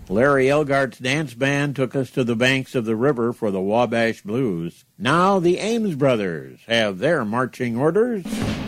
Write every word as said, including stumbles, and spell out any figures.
Larry Elgart's dance band took us to the banks of the river for the Wabash Blues. Now the Ames Brothers have their marching orders.